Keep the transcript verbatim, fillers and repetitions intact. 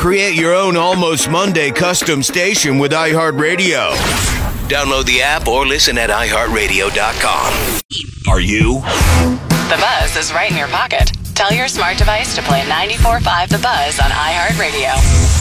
Create your own Almost Monday custom station with iHeartRadio. Download the app or listen at i heart radio dot com. Are you? The Buzz is right in your pocket. Tell your smart device to play ninety-four point five The Buzz on iHeartRadio.